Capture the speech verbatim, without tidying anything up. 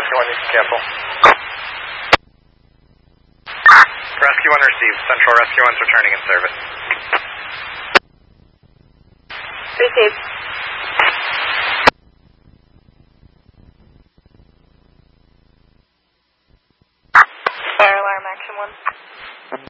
Rescue one, you can cancel. Rescue one received. Central Rescue one's returning in service. Received. Fire alarm, action one.